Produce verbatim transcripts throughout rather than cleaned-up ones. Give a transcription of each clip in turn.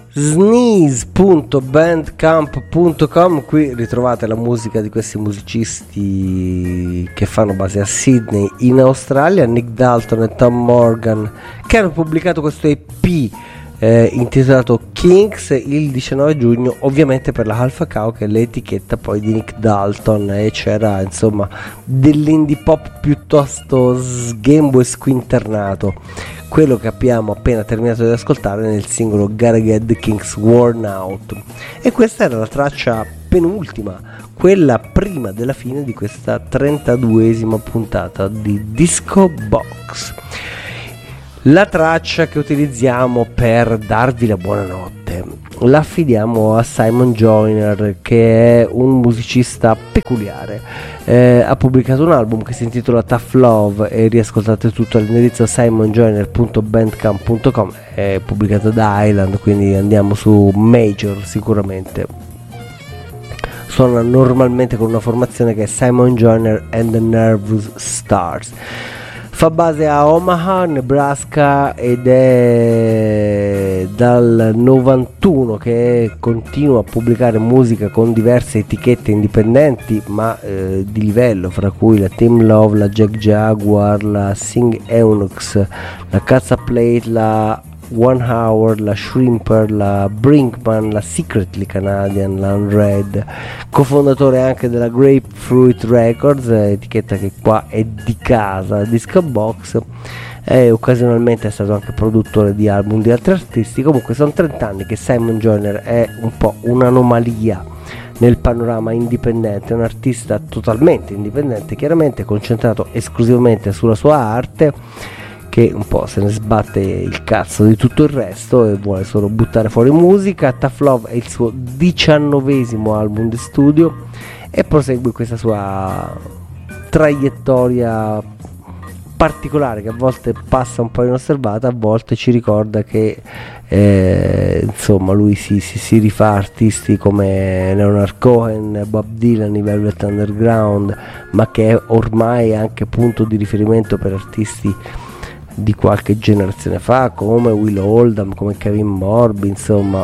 sneeze punto bandcamp punto com. Qui ritrovate la musica di questi musicisti che fanno base a Sydney in Australia, Nick Dalton e Tom Morgan, che hanno pubblicato questo E P eh, intitolato Kinks il diciannove giugno, ovviamente per la Alpha Cow, che è l'etichetta poi di Nick Dalton, e c'era insomma dell'indie pop piuttosto sghembo e squinternato, quello che abbiamo appena terminato di ascoltare nel singolo Gotta Get the Kinks Worn Out. E questa era la traccia penultima, quella prima della fine di questa trentaduesima puntata di Disco Box. La traccia che utilizziamo per darvi la buonanotte la affidiamo a Simon Joyner, che è un musicista peculiare. Eh, ha pubblicato un album che si intitola Tough Love e riascoltate tutto all'indirizzo simon joyner punto bandcamp punto com. È pubblicato da Island, quindi andiamo su major sicuramente. Suona normalmente con una formazione che è Simon Joyner and the Nervous Stars. Fa base a Omaha, Nebraska, ed è dal novantuno che continua a pubblicare musica con diverse etichette indipendenti, ma eh, di livello, fra cui la Team Love, la Jack Jaguar, la Sing Eunuchs, la Cazza Plate, la One Hour, la Shrimper, la Brinkman, la Secretly Canadian, la Unread, cofondatore anche della Grapefruit Records, etichetta che qua è di casa, Disco Box, e occasionalmente è stato anche produttore di album di altri artisti. Comunque sono trenta anni che Simon Joyner è un po' un'anomalia nel panorama indipendente, un artista totalmente indipendente, chiaramente concentrato esclusivamente sulla sua arte, che un po' se ne sbatte il cazzo di tutto il resto e vuole solo buttare fuori musica. Tough Love è il suo diciannovesimo album di studio e prosegue questa sua traiettoria particolare, che a volte passa un po' inosservata, a volte ci ricorda che eh, insomma lui si, si, si rifà artisti come Leonard Cohen, Bob Dylan, i Velvet Underground, ma che è ormai anche punto di riferimento per artisti di qualche generazione fa come Will Oldham, come Kevin Morby. Insomma,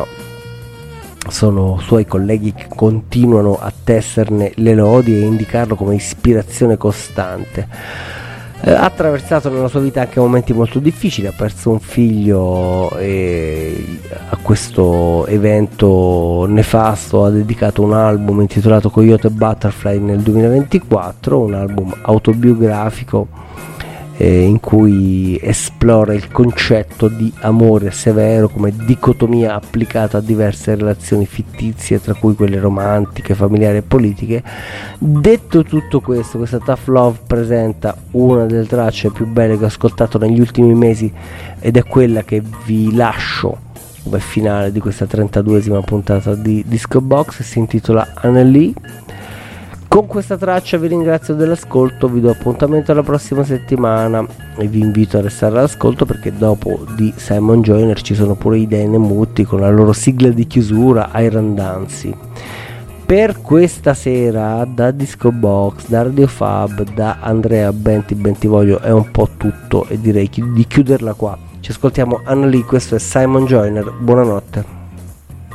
sono suoi colleghi che continuano a tesserne le lodi e indicarlo come ispirazione costante. Eh, ha attraversato nella sua vita anche momenti molto difficili, ha perso un figlio e a questo evento nefasto ha dedicato un album intitolato Coyote Butterfly nel duemilaventiquattro, un album autobiografico in cui esplora il concetto di amore severo come dicotomia applicata a diverse relazioni fittizie, tra cui quelle romantiche, familiari e politiche. Detto tutto questo, questa Tough Love presenta una delle tracce più belle che ho ascoltato negli ultimi mesi ed è quella che vi lascio come finale di questa trentaduesima puntata di Disco Box. Si intitola Annelie. Con questa traccia vi ringrazio dell'ascolto, vi do appuntamento alla prossima settimana e vi invito a restare all'ascolto, perché dopo di Simon Joyner ci sono pure i Dynamutti con la loro sigla di chiusura, Iron Dancy. Per questa sera da Disco Box, da Radio Fab, da Andrea Benti Bentivoglio è un po' tutto e direi di chiuderla qua. Ci ascoltiamo Annelie, questo è Simon Joyner, buonanotte.